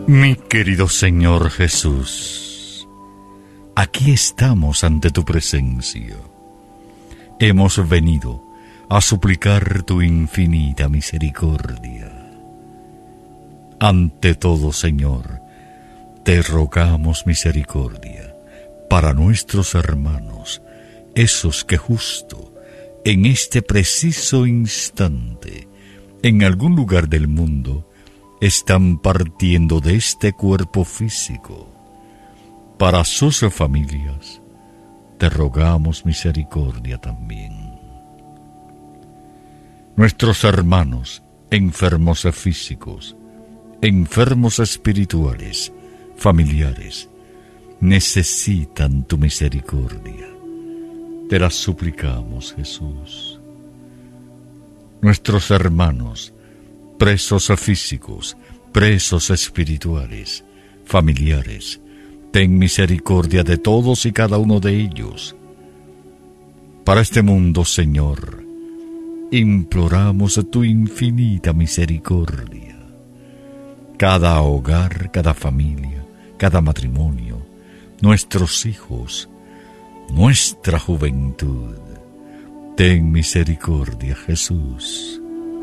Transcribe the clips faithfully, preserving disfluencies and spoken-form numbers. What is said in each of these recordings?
Mi querido Señor Jesús, aquí estamos ante tu presencia. Hemos venido a suplicar tu infinita misericordia. Ante todo, Señor, te rogamos misericordia para nuestros hermanos, esos que justo en este preciso instante, en algún lugar del mundo, están partiendo de este cuerpo físico. Para sus familias, te rogamos misericordia también. Nuestros hermanos, enfermos físicos, enfermos espirituales, familiares, necesitan tu misericordia. Te la suplicamos, Jesús. Nuestros hermanos, presos físicos, presos espirituales, familiares, ten misericordia de todos y cada uno de ellos. Para este mundo, Señor, imploramos tu infinita misericordia. Cada hogar, cada familia, cada matrimonio, nuestros hijos, nuestra juventud, ten misericordia, Jesús.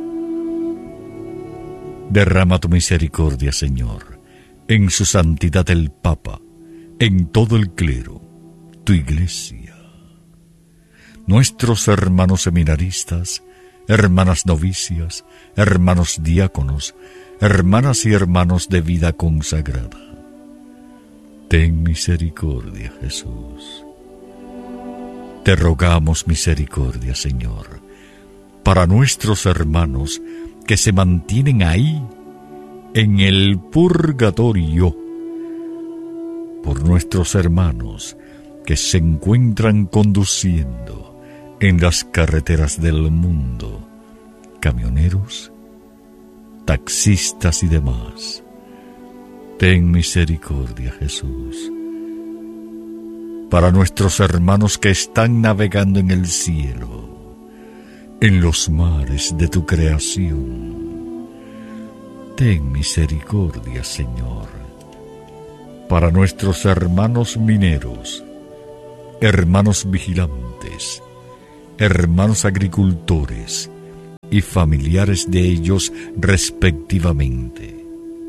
Derrama tu misericordia, Señor, en su santidad el Papa, en todo el clero, tu Iglesia. Nuestros hermanos seminaristas, hermanas novicias, hermanos diáconos, hermanas y hermanos de vida consagrada. Ten misericordia, Jesús. Te rogamos misericordia, Señor, para nuestros hermanos que se mantienen ahí, en el purgatorio, por nuestros hermanos que se encuentran conduciendo en las carreteras del mundo, camioneros, taxistas y demás. Ten misericordia, Jesús. Para nuestros hermanos que están navegando en el cielo, en los mares de tu creación, ten misericordia, Señor. Para nuestros hermanos mineros, hermanos vigilantes, hermanos agricultores y familiares de ellos respectivamente,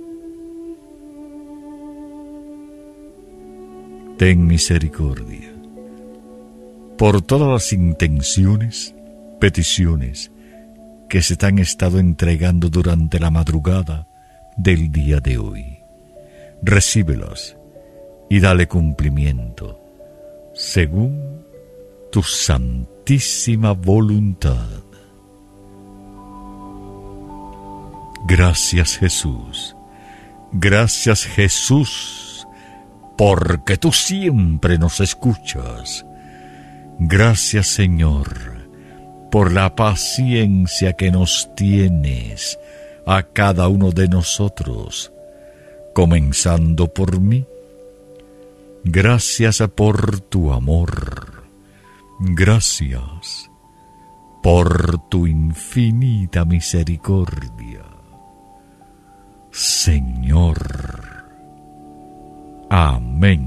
ten misericordia. Por todas las intenciones, peticiones que se te han estado entregando durante la madrugada del día de hoy, recíbelas y dale cumplimiento según tu santísima voluntad. Gracias, Jesús. Gracias, Jesús, porque tú siempre nos escuchas. Gracias, Señor, por la paciencia que nos tienes a cada uno de nosotros, comenzando por mí. Gracias por tu amor. Gracias por tu infinita misericordia, Señor. Amén.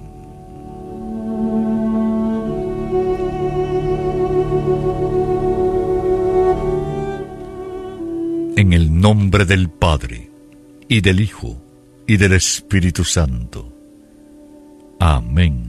En el nombre del Padre, y del Hijo, y del Espíritu Santo. Amén.